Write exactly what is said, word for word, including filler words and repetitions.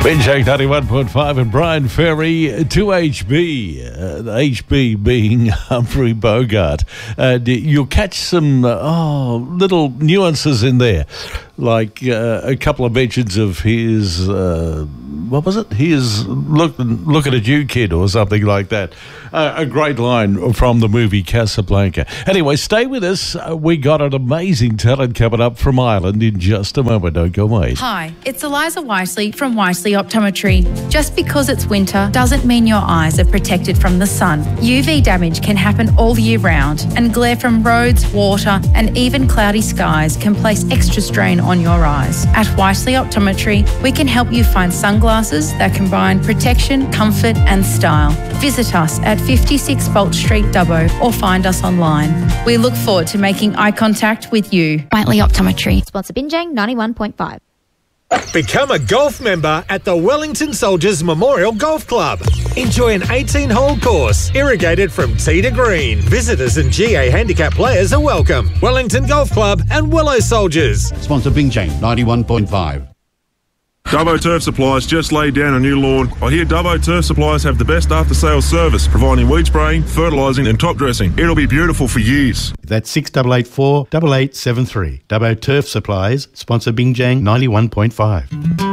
Binjang ninety-one point five and Brian Ferry to H B, uh, H B being Humphrey Bogart. Uh, you'll catch some uh, oh, little nuances in there, like uh, a couple of mentions of his, uh, what was it? His look, looking at you, kid, or something like that. Uh, a great line from the movie Casablanca. Anyway, stay with us. Uh, we got an amazing talent coming up from Ireland in just a moment. Don't go away. Hi, it's Eliza Wisely from Wisely Optometry. Just because it's winter doesn't mean your eyes are protected from the sun. U V damage can happen all year round, and glare from roads, water, and even cloudy skies can place extra strain on your eyes. At Wisely Optometry, we can help you find sunglasses that combine protection, comfort, and style. Visit us at fifty-six Bolt Street, Dubbo, or find us online. We look forward to making eye contact with you. Whiteley Optometry. Sponsor Binjang ninety-one point five. Become a golf member at the Wellington Soldiers Memorial Golf Club. Enjoy an eighteen-hole course, irrigated from tee to green. Visitors and G A handicap players are welcome. Wellington Golf Club and Willow Soldiers. Sponsor Binjang ninety-one point five. Dubbo Turf Supplies just laid down a new lawn. I hear Dubbo Turf Supplies have the best after-sales service, providing weed spraying, fertilising and top dressing. It'll be beautiful for years. That's six eight eight four, eight eight seven three. Dubbo Turf Supplies, sponsor Binjang ninety-one point five.